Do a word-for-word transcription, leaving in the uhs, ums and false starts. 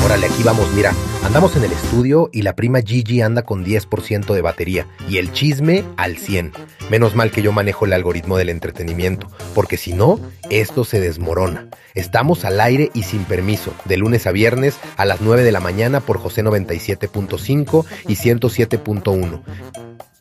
Órale, aquí vamos, mira, andamos en el estudio y la prima Gigi anda con diez por ciento de batería y el chisme al cien. Menos mal que yo manejo el algoritmo del entretenimiento, porque si no, esto se desmorona. Estamos al aire y sin permiso, de lunes a viernes a las nueve de la mañana por José noventa y siete punto cinco y ciento siete punto uno.